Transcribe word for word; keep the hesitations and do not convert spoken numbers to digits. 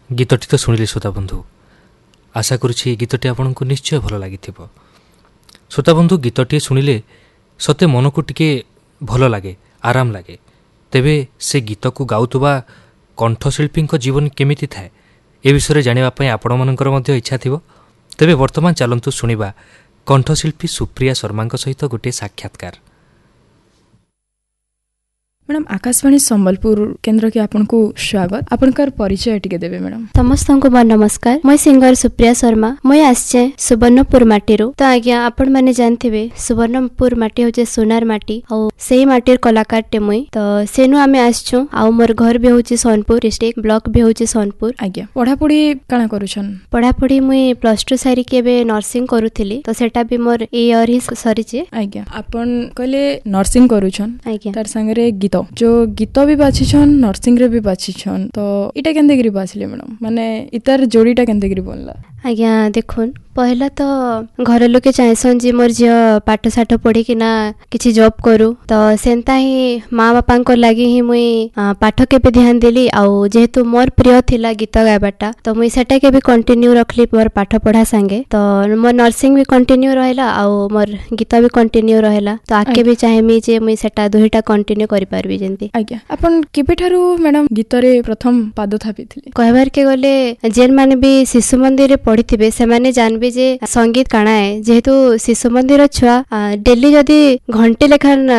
गीतटी तो शुणिले श्रोता बंधु, आशा करुछि गीतटी आपको निश्चय भल लगी। श्रोता बंधु, गीतटी शुणिले सते मन को टिके भल लगे, आराम लगे। तेबे से गीत को गाउतुबा कंठशिल्पी जीवन केमिति थाए ए विषय जानापी आपण मानकर इच्छा थी। तेबे वर्तमान चलतु शुणा कंठशिल्पी सुप्रिया शर्मा सहित गोटे साक्षात्कार। मैडम, आकाशवाणी संबलपुर केंद्र के आपन को स्वागत। आपनकर परिचय टिके देबे मैडम। समस्त को मोर नमस्कार। मैं सिंगर सुप्रिया शर्मा। मैं आसचे सुवर्णपुर माटीरो। तो आज्ञा आपण माने जानथिबे सुवर्णपुर माटी होचे सोनार माटी और सेही माटीर कलाकार टे मुई। तो सेनु आमे आसछु आ मोर घर भी होचे सोनपुर डिस्ट्रिक्ट, ब्लॉक भी होचे सोनपुर। आज्ञा पढ़ा पढ़ी काना करूछन? पढ़ा पढ़ी मुई प्लस टू सारी के बे नर्सिंग करूथिली। तो सेटा भी मोर ए इयर ही सरीचे। आज्ञा आपण कहले नर्सिंग करूछन, आज्ञा तार संगे गीत जो गीत भी बाछिछन, नर्सिंग रे भी बाछिछन। तो इटा केंदे गिरी बाछले मैडम, माने इतार जोड़ीटा केंदे गिरी बनला? आज्ञा देखुन, पहला तो घर लोके चाहसन जे मोर झियो पाठ साठ पढ़ी कि ना किछि जॉब करू। तो सेंता ही माँ बापा को लगी ही मुई पाठ के भी ध्यान देली। आउ जेहेतु मोर प्रिय थिला गीत गायबाटा, तो मुई सेटा के भी कंटिन्यू रखली मोर पाठ पढ़ा संगे। तो मोर नर्सिंग भी कंटिन्यू रहेला आउ मोर गीत भी कंटिन्यू रहेला। तो आके भी चाहेमी जे मुई सेटा दुहीटा कंटिन्यू करि पारबी जेंती। आज्ञा अपन केबेठारु मैडम गीत रे प्रथम पाद थापिथिले? कहबार के गले जेन माने भी शिशु मंदिर रे पढ़िथिबे से माने जानबे जे संगीत काना है। जेहेतु शिशु मंदिर छुआ डेली जदी घंटे लेखा